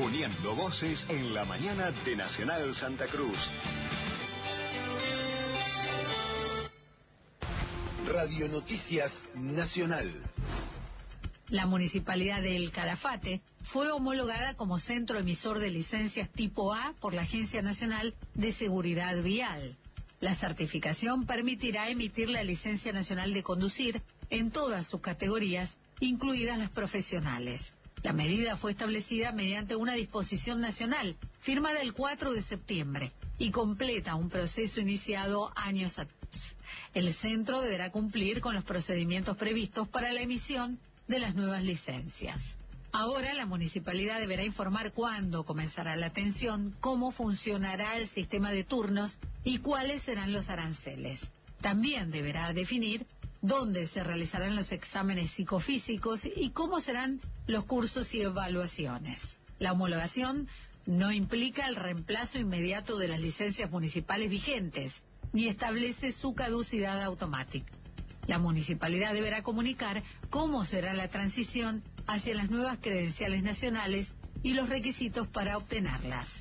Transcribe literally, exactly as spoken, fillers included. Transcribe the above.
Uniendo voces en la mañana de Nacional Santa Cruz. Radio Noticias Nacional. La Municipalidad de El Calafate fue homologada como centro emisor de licencias tipo A por la Agencia Nacional de Seguridad Vial. La certificación permitirá emitir la licencia nacional de conducir en todas sus categorías, incluidas las profesionales. La medida fue establecida mediante una disposición nacional firmada el cuatro de septiembre y completa un proceso iniciado años atrás. El centro deberá cumplir con los procedimientos previstos para la emisión de las nuevas licencias. Ahora la municipalidad deberá informar cuándo comenzará la atención, cómo funcionará el sistema de turnos y cuáles serán los aranceles. También deberá definir dónde se realizarán los exámenes psicofísicos y cómo serán los cursos y evaluaciones. La homologación no implica el reemplazo inmediato de las licencias municipales vigentes, ni establece su caducidad automática. La municipalidad deberá comunicar cómo será la transición hacia las nuevas credenciales nacionales y los requisitos para obtenerlas.